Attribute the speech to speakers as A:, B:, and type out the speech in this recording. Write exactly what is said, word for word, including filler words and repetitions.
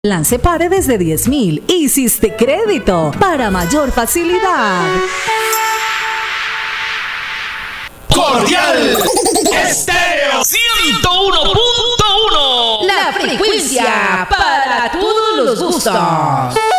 A: Lance Paredes de diez mil. Hiciste crédito para mayor facilidad.
B: Cordial Estéreo ciento uno punto uno.
A: La frecuencia para todos los gustos.